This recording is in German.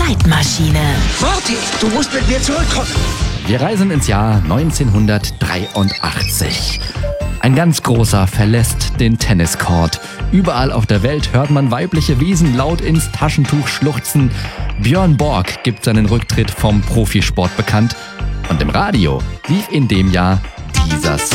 Zeitmaschine. Morty, du musst mit mir zurückkommen. Wir reisen ins Jahr 1983. Ein ganz großer verlässt den Tenniscourt. Überall auf der Welt hört man weibliche Wesen laut ins Taschentuch schluchzen. Björn Borg gibt seinen Rücktritt vom Profisport bekannt. Und im Radio lief in dem Jahr dieser Song.